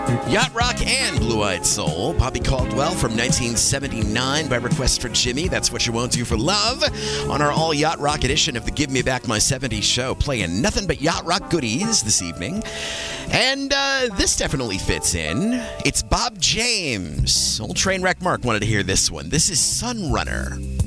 Yacht Rock and Blue-Eyed Soul. Bobby Caldwell from 1979 by request for Jimmy. That's What You Won't Do for Love on our all Yacht Rock edition of the Give Me Back My 70s show, playing nothing but Yacht Rock goodies this evening. And this definitely fits in. It's Bob James. Old Trainwreck Mark wanted to hear this one. This is Sunrunner.